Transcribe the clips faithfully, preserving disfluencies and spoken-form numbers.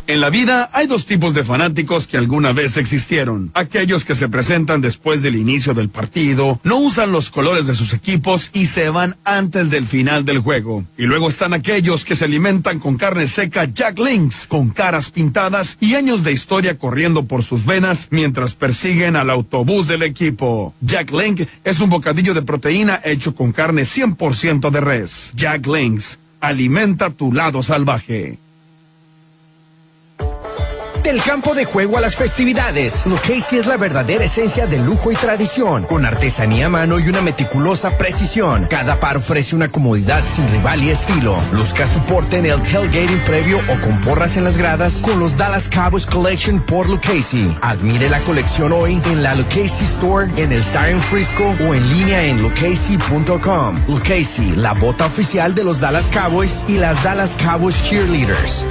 En la vida hay dos tipos de fanáticos que alguna vez existieron. Aquellos que se presentan después del inicio del partido, no usan los colores de sus equipos y se van antes del final del juego. Y luego están aquellos que se alimentan con carne seca Jack Links, con caras pintadas y años de historia corriendo por sus venas mientras persiguen al autobús del equipo. Jack Link es un bocadillo de proteína hecho con carne cien por ciento de res. Jack Links, alimenta tu lado salvaje. Del campo de juego a las festividades, Lucchese es la verdadera esencia de lujo y tradición, con artesanía a mano y una meticulosa precisión. Cada par ofrece una comodidad sin rival y estilo. Luzca su porte en el tailgating previo o con porras en las gradas con los Dallas Cowboys Collection por Lucchese. Admire la colección hoy en la Lucchese Store, en el Star en Frisco o en línea en lucchese punto com. Lucchese, la bota oficial de los Dallas Cowboys y las Dallas Cowboys Cheerleaders.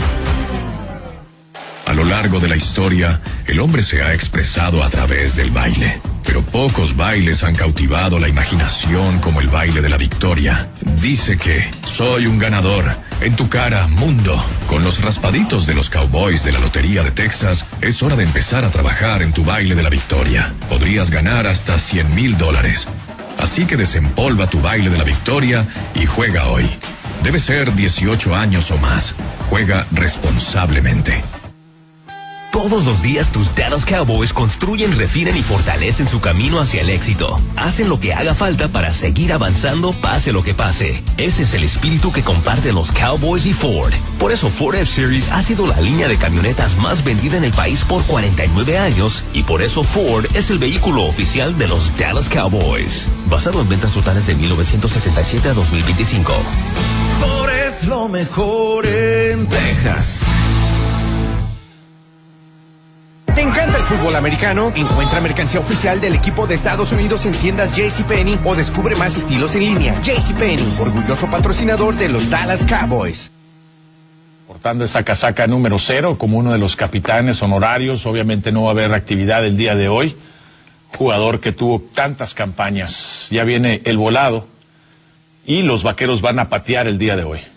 A lo largo de la historia, el hombre se ha expresado a través del baile. Pero pocos bailes han cautivado la imaginación como el baile de la victoria. Dice que soy un ganador. En tu cara, mundo. Con los raspaditos de los Cowboys de la Lotería de Texas, es hora de empezar a trabajar en tu baile de la victoria. Podrías ganar hasta cien mil dólares. Así que desempolva tu baile de la victoria y juega hoy. Debe ser dieciocho años o más. Juega responsablemente. Todos los días tus Dallas Cowboys construyen, refinan y fortalecen su camino hacia el éxito. Hacen lo que haga falta para seguir avanzando pase lo que pase. Ese es el espíritu que comparten los Cowboys y Ford. Por eso Ford F-Series ha sido la línea de camionetas más vendida en el país por cuarenta y nueve años y por eso Ford es el vehículo oficial de los Dallas Cowboys. Basado en ventas totales de mil novecientos setenta y siete a dos mil veinticinco. Ford es lo mejor en Texas. ¿Te encanta el fútbol americano? Encuentra mercancía oficial del equipo de Estados Unidos en tiendas JCPenney o descubre más estilos en línea. JCPenney, orgulloso patrocinador de los Dallas Cowboys. Portando esa casaca número cero como uno de los capitanes honorarios, obviamente no va a haber actividad el día de hoy. Jugador que tuvo tantas campañas. Ya viene el volado y los vaqueros van a patear el día de hoy.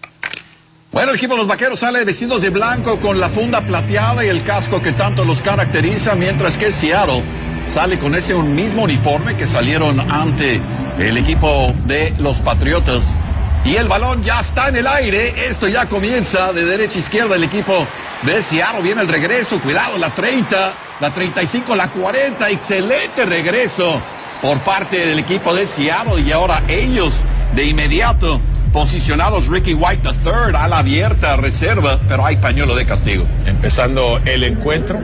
Bueno, el equipo de los Vaqueros sale vestidos de blanco con la funda plateada y el casco que tanto los caracteriza, mientras que Seattle sale con ese mismo uniforme que salieron ante el equipo de los Patriotas. Y el balón ya está en el aire, esto ya comienza de derecha a izquierda el equipo de Seattle, viene el regreso, cuidado, la treinta, la treinta y cinco, la cuarenta, excelente regreso por parte del equipo de Seattle y ahora ellos de inmediato posicionados. Ricky White tercero, a la abierta, reserva, pero hay pañuelo de castigo. Empezando el encuentro,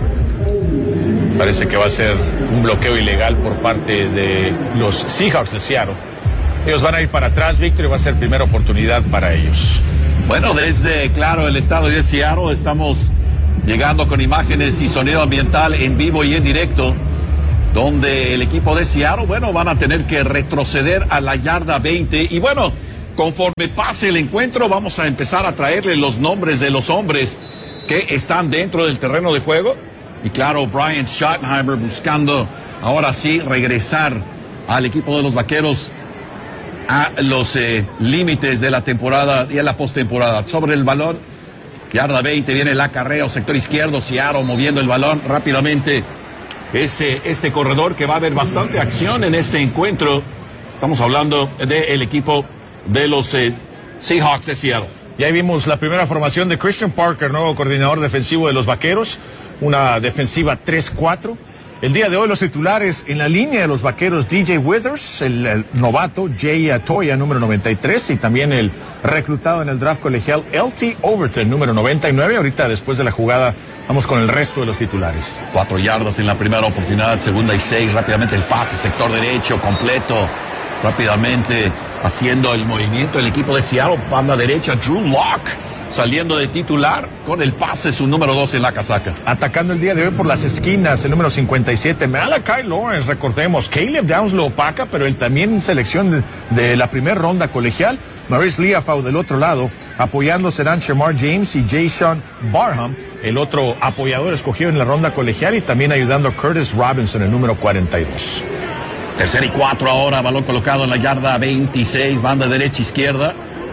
parece que va a ser un bloqueo ilegal por parte de los Seahawks de Seattle. Ellos van a ir para atrás, Víctor, y va a ser primera oportunidad para ellos. Bueno, desde, claro, el estado de Seattle estamos llegando con imágenes y sonido ambiental en vivo y en directo, donde el equipo de Seattle, bueno, van a tener que retroceder a la yarda veinte. Y bueno, conforme pase el encuentro, vamos a empezar a traerle los nombres de los hombres que están dentro del terreno de juego. Y claro, Brian Schottenheimer buscando ahora sí regresar al equipo de los Vaqueros a los eh, límites de la temporada y a la postemporada. Sobre el balón, yarda veinte, viene el acarreo, sector izquierdo, Seattle moviendo el balón rápidamente. Ese, este corredor que va a haber bastante acción en este encuentro. Estamos hablando del equipo de los eh, Seahawks de Seattle. Y ahí vimos la primera formación de Christian Parker, nuevo coordinador defensivo de los Vaqueros, una defensiva tres cuatro. El día de hoy los titulares en la línea de los Vaqueros, D J Withers, el, el novato, Jay Atoya, número noventa y tres, y también el reclutado en el draft colegial, L T Overton, número noventa y nueve. Ahorita, después de la jugada, vamos con el resto de los titulares. Cuatro yardas en la primera oportunidad, segunda y seis, rápidamente el pase, sector derecho, completo, rápidamente haciendo el movimiento el equipo de Seattle, banda derecha, Drew Lock, saliendo de titular con el pase, su número dos en la casaca. Atacando el día de hoy por las esquinas, el número cincuenta y siete, Malachi Lawrence, recordemos, Caleb Downs lo opaca, pero él también en selección de, de la primera ronda colegial. Maurice Liafau del otro lado, apoyando serán Shamar James y Jason Barham, el otro apoyador escogido en la ronda colegial, y también ayudando a Curtis Robinson, el número cuarenta y dos. Tercer y cuatro ahora, balón colocado en la yarda veintiséis, banda derecha-izquierda.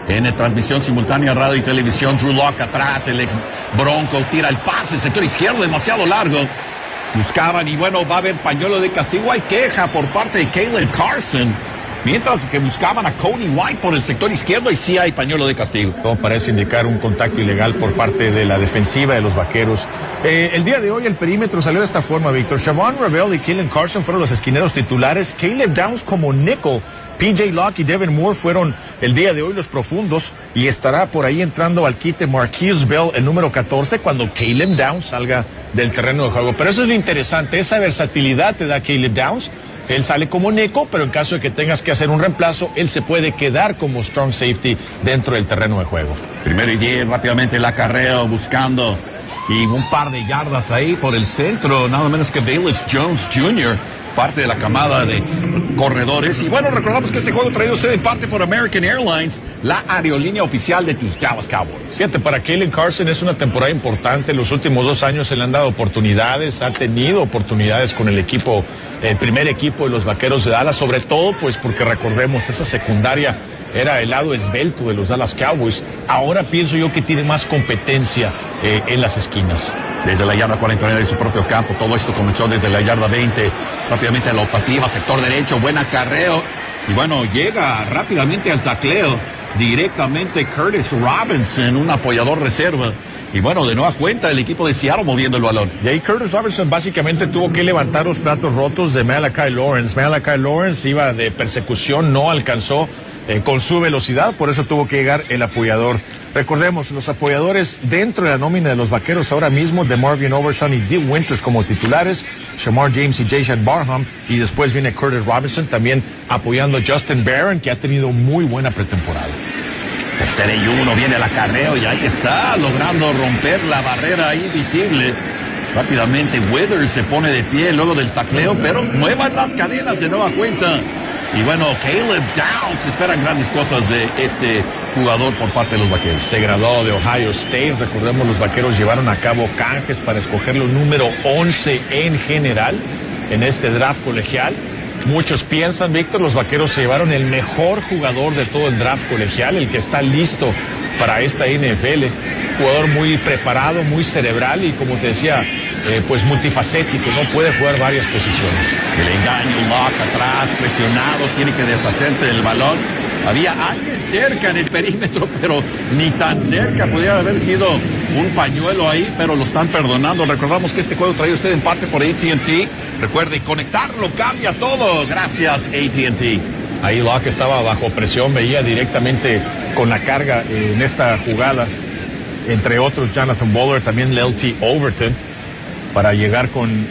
en eh, transmisión simultánea, radio y televisión. Drew Lock atrás, el ex Bronco tira el pase, sector izquierdo demasiado largo. Buscaban y bueno, va a haber pañuelo de castigo. Hay queja por parte de Caleb Carson. Mientras que buscaban a Cody White por el sector izquierdo y sí hay pañuelo de castigo. Todo parece indicar un contacto ilegal por parte de la defensiva de los Vaqueros. Eh, el día de hoy el perímetro salió de esta forma, Víctor. Shavon Rebel y Kalen Carson fueron los esquineros titulares. Caleb Downs como nickel. P J Locke y Devin Moore fueron el día de hoy los profundos y estará por ahí entrando al quite Marquise Bell, el número catorce, cuando Caleb Downs salga del terreno de juego. Pero eso es lo interesante, esa versatilidad te da Caleb Downs. Él sale como neco, pero en caso de que tengas que hacer un reemplazo, él se puede quedar como strong safety dentro del terreno de juego. Primero y diez, rápidamente el acarreo buscando y un par de yardas ahí por el centro, nada menos que Velus Jones junior, parte de la camada de corredores. Y bueno, recordamos que este juego traído usted en parte por American Airlines, la aerolínea oficial de tus Dallas Cowboys. Fíjate, para Kalen Carson es una temporada importante. Los últimos dos años se le han dado oportunidades, ha tenido oportunidades con el equipo, el primer equipo de los Vaqueros de Dallas, sobre todo pues porque recordemos, esa secundaria era el lado esbelto de los Dallas Cowboys. Ahora pienso yo que tiene más competencia eh, en las esquinas. Desde la yarda cuarenta y nueve de su propio campo, todo esto comenzó desde la yarda veinte, rápidamente a la optativa, sector derecho, buen acarreo, y bueno, llega rápidamente al tacleo, directamente Curtis Robinson, un apoyador reserva, y bueno, de nueva cuenta el equipo de Seattle moviendo el balón. Y ahí Curtis Robinson básicamente tuvo que levantar los platos rotos de Malachi Lawrence. Malachi Lawrence iba de persecución, no alcanzó eh, con su velocidad, por eso tuvo que llegar el apoyador. Recordemos, los apoyadores dentro de la nómina de los Vaqueros ahora mismo, de Marvin Overshawn y Dee Winters como titulares, Shamar James y Jason Barham, y después viene Curtis Robinson también apoyando a Justin Barron, que ha tenido muy buena pretemporada. Tercera y uno, viene el acarreo y ahí está, logrando romper la barrera ahí visible. Rápidamente Withers se pone de pie luego del tacleo, pero muevan las cadenas de nueva cuenta. Y bueno, Caleb Downs, esperan grandes cosas de este jugador por parte de los Vaqueros. Este graduado de Ohio State, recordemos, los Vaqueros llevaron a cabo canjes para escogerlo número once en general en este draft colegial. Muchos piensan, Víctor, los Vaqueros se llevaron el mejor jugador de todo el draft colegial, el que está listo para esta N F L. Jugador muy preparado, muy cerebral y, como te decía, eh, pues multifacético, no puede jugar varias posiciones. El engaño, Locke atrás, presionado, tiene que deshacerse del balón. Había alguien cerca en el perímetro, pero ni tan cerca. Podría haber sido un pañuelo ahí, pero lo están perdonando. Recordamos que este juego traído usted en parte por A T and T. Recuerde, conectarlo cambia todo. Gracias, A T and T. Ahí Locke estaba bajo presión, veía directamente con la carga en esta jugada. Entre otros, Jonathan Bowler, también L T Overton, para llegar con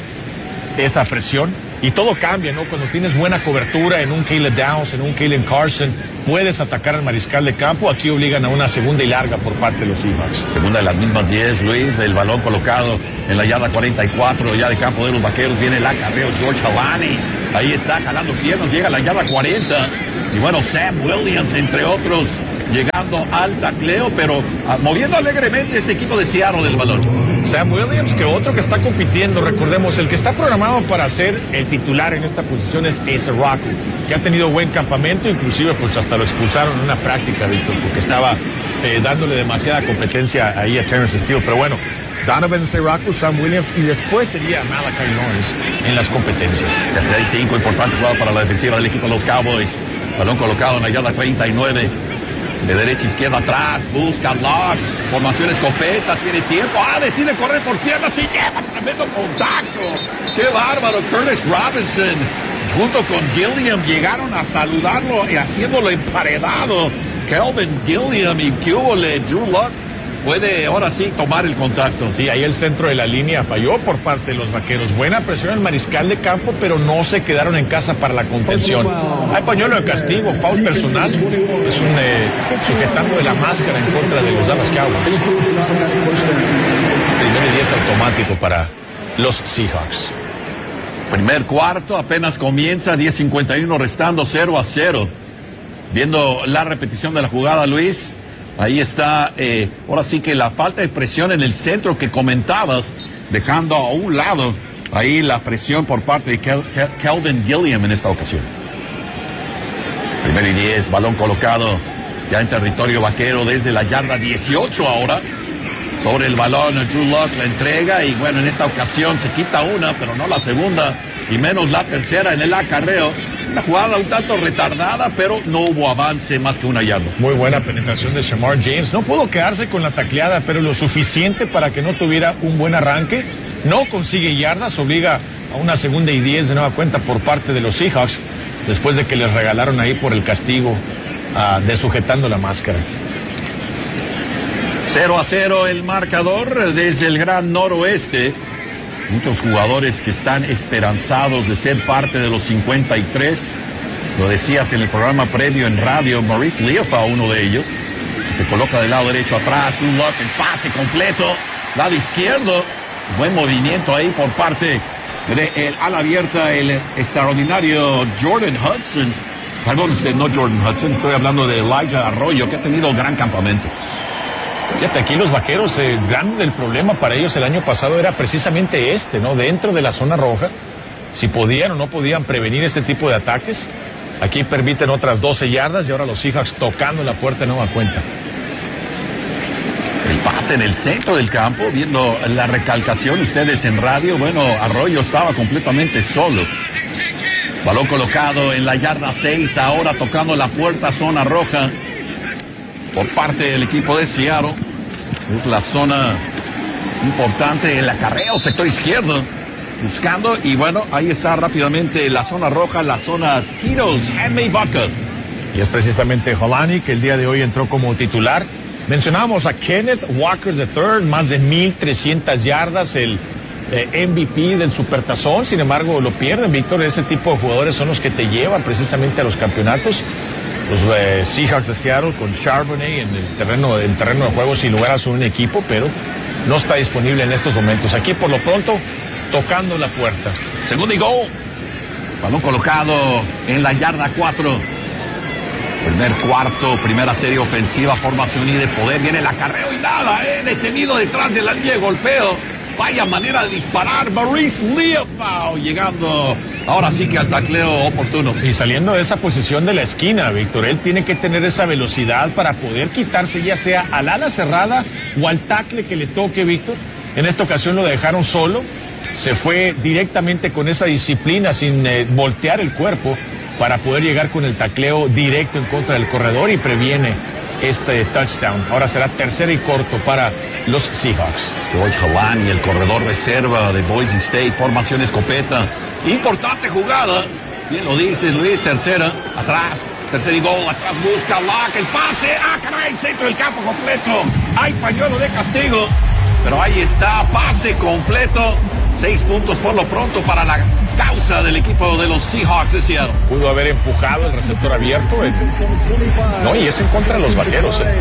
esa presión. Y todo cambia, ¿no? Cuando tienes buena cobertura en un Caleb Downs, en un Kalen Carson, puedes atacar al mariscal de campo. Aquí obligan a una segunda y larga por parte de los Seahawks. Segunda de las mismas diez, Luis, el balón colocado en la yarda cuarenta y cuatro, ya de campo de los Vaqueros, viene el acarreo, George Halani, ahí está, jalando piernas, llega a la yarda cuarenta, y bueno, Sam Williams, entre otros, llegando al tacleo, pero ah, moviendo alegremente este equipo de Seattle del balón. Sam Williams, que otro que está compitiendo, recordemos, el que está programado para ser el titular en esta posición es Asa Raku, que ha tenido buen campamento, inclusive pues hasta lo expulsaron en una práctica, Víctor, porque estaba eh, dándole demasiada competencia ahí a Terrence Steele, pero bueno, Donovan Seraku, Sam Williams y después sería Malachi Lawrence en las competencias. Tercera y cinco, importante jugada para la defensiva del equipo de los Cowboys, balón colocado en la yarda treinta y nueve. De derecha a izquierda atrás, busca Locke, formación escopeta, tiene tiempo, ah, decide correr por piernas y lleva tremendo contacto. ¡Qué bárbaro! Curtis Robinson, junto con Gilliam, llegaron a saludarlo y haciéndolo emparedado. Kelvin Gilliam y Cubole, Drew Lock puede ahora sí tomar el contacto. Sí, ahí el centro de la línea falló por parte de los Vaqueros. Buena presión al mariscal de campo, pero no se quedaron en casa para la contención. Hay pañuelo de castigo, foul personal. Es un eh, sujetando de la máscara en contra de los Dallas Cowboys. Primero y diez automático para los Seahawks. Primer cuarto, apenas comienza, diez cincuenta y uno restando, cero a cero. Viendo la repetición de la jugada, Luis. Ahí está, eh, ahora sí que la falta de presión en el centro que comentabas, dejando a un lado ahí la presión por parte de Kel Kel Kelvin Gilliam en esta ocasión. Primero y diez, balón colocado ya en territorio vaquero desde la yarda dieciocho ahora. Sobre el balón, Drew Lock la entrega y bueno, en esta ocasión se quita una, pero no la segunda y menos la tercera en el acarreo. Una jugada un tanto retardada, pero no hubo avance más que una yarda. Muy buena penetración de Shamar James. No pudo quedarse con la tacleada, pero lo suficiente para que no tuviera un buen arranque. No consigue yardas, obliga a una segunda y diez de nueva cuenta por parte de los Seahawks, después de que les regalaron ahí por el castigo uh, de sujetando la máscara. cero a cero el marcador desde el gran noroeste. Muchos jugadores que están esperanzados de ser parte de los cincuenta y tres. Lo decías en el programa previo en radio, Maurice Leofa, uno de ellos. Se coloca del lado derecho atrás, Drew Lock, el pase completo, lado izquierdo. Buen movimiento ahí por parte de el ala abierta, el extraordinario Jordan Hudson. Perdón usted, no Jordan Hudson, estoy hablando de Elijah Arroyo, que ha tenido un gran campamento. Fíjate, aquí los vaqueros, el grande del problema para ellos el año pasado era precisamente este, ¿no? Dentro de la zona roja, si podían o no podían prevenir este tipo de ataques. Aquí permiten otras doce yardas y ahora los Seahawks tocando la puerta de nueva cuenta. El pase en el centro del campo, viendo la recalcación ustedes en radio, bueno, Arroyo estaba completamente solo. Balón colocado en la yarda seis, ahora tocando la puerta, zona roja. Por parte del equipo de Seattle, es la zona importante, el acarreo, sector izquierdo, buscando, y bueno, ahí está rápidamente la zona roja, la zona Tito's Handmade Vodka. Y es precisamente Holani que el día de hoy entró como titular. Mencionábamos a Kenneth Walker tercero, más de mil trescientas yardas, el eh, M V P del Supertazón, sin embargo lo pierden, Víctor. Ese tipo de jugadores son los que te llevan precisamente a los campeonatos. Los eh, Seahawks de Seattle con Charbonnet en el terreno, en terreno de juego sin lugar a su un equipo, pero no está disponible en estos momentos. Aquí por lo pronto tocando la puerta. Segundo y gol. Balón colocado en la yarda cuatro. Primer cuarto, primera serie ofensiva, formación y de poder. Viene el acarreo y nada, eh, detenido detrás de la línea de golpeo. Vaya manera de disparar. Maurice Leofa llegando ahora sí que al tacleo oportuno. Y saliendo de esa posición de la esquina, Víctor, él tiene que tener esa velocidad para poder quitarse ya sea al ala cerrada o al tackle que le toque, Víctor. En esta ocasión lo dejaron solo. Se fue directamente con esa disciplina sin eh, voltear el cuerpo para poder llegar con el tacleo directo en contra del corredor y previene este touchdown. Ahora será tercera y corto para los Seahawks. George Holani, el corredor reserva de Boise State, formación escopeta. Importante jugada. Bien lo dices, Luis, tercera, atrás, tercer y gol, atrás busca Lock, el pase, ah, caray, centro del campo completo. Hay pañuelo de castigo, pero ahí está, pase completo. Seis puntos por lo pronto para la causa del equipo de los Seahawks de Seattle. Pudo haber empujado el receptor abierto. El... No, y es en contra de los vaqueros. Eh.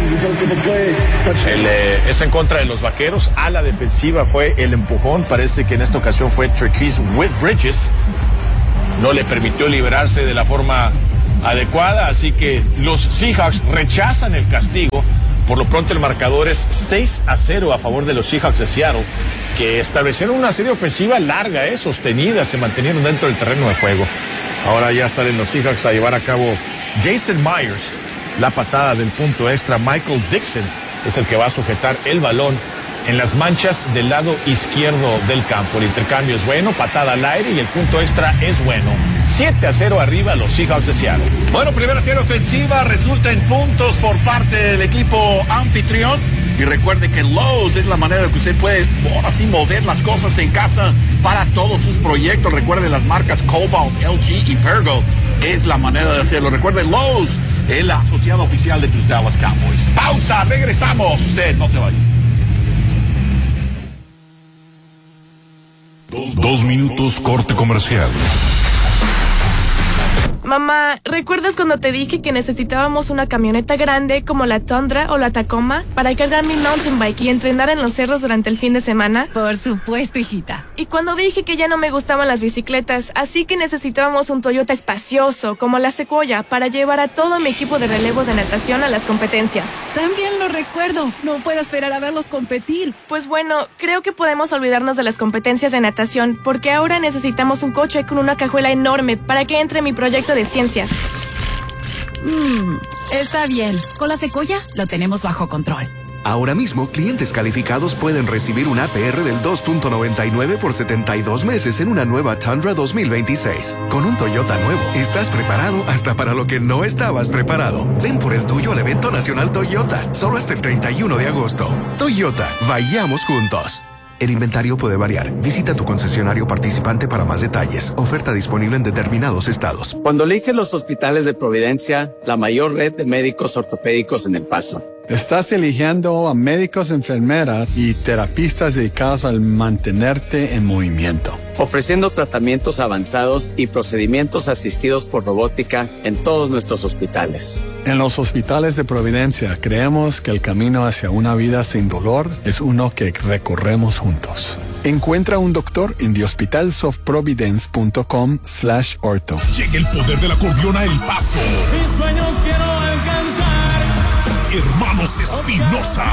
El, eh, es en contra de los vaqueros. A la defensiva fue el empujón. Parece que en esta ocasión fue Tre'Quez Bridges. No le permitió liberarse de la forma adecuada. Así que los Seahawks rechazan el castigo. Por lo pronto el marcador es seis a cero a favor de los Seahawks de Seattle, que establecieron una serie ofensiva larga, eh, sostenida, se mantenieron dentro del terreno de juego. Ahora ya salen los Seahawks a llevar a cabo Jason Myers, la patada del punto extra. Michael Dixon es el que va a sujetar el balón en las manchas del lado izquierdo del campo. El intercambio es bueno, patada al aire y el punto extra es bueno. siete a cero arriba los Seahawks de Seattle. Bueno, primera serie ofensiva resulta en puntos por parte del equipo anfitrión. Y recuerde que Lowe's es la manera de que usted puede ahora sí mover las cosas en casa para todos sus proyectos. Recuerde las marcas Cobalt, L G y Pergo. Es la manera de hacerlo. Recuerde Lowe's, el asociado oficial de tus Dallas Cowboys. Pausa, regresamos. Usted no se vaya. Dos, dos minutos corte comercial. Mamá, ¿recuerdas cuando te dije que necesitábamos una camioneta grande como la Tundra o la Tacoma para cargar mi mountain bike y entrenar en los cerros durante el fin de semana? Por supuesto, hijita. Y cuando dije que ya no me gustaban las bicicletas, así que necesitábamos un Toyota espacioso como la Sequoia para llevar a todo mi equipo de relevos de natación a las competencias. También lo recuerdo. No puedo esperar a verlos competir. Pues bueno, creo que podemos olvidarnos de las competencias de natación porque ahora necesitamos un coche con una cajuela enorme para que entre mi proyecto de ciencias. Mmm, Está bien. Con la Sequoia lo tenemos bajo control. Ahora mismo, clientes calificados pueden recibir un A P R del dos punto noventa y nueve por setenta y dos meses en una nueva Tundra dos mil veintiséis. Con un Toyota nuevo, estás preparado hasta para lo que no estabas preparado. Ven por el tuyo al evento nacional Toyota, solo hasta el treinta y uno de agosto. Toyota, vayamos juntos. El inventario puede variar. Visita tu concesionario participante para más detalles. Oferta disponible en determinados estados. Cuando eliges los hospitales de Providencia, la mayor red de médicos ortopédicos en El Paso. Estás eligiendo a médicos, enfermeras y terapistas dedicados al mantenerte en movimiento. Ofreciendo tratamientos avanzados y procedimientos asistidos por robótica en todos nuestros hospitales. En los hospitales de Providencia creemos que el camino hacia una vida sin dolor es uno que recorremos juntos. Encuentra un doctor en the hospitals of providence punto com slash ortho. Llega el poder del acordeón a El Paso. Mis sueños quiero alcanzar. Hermanos Espinosa.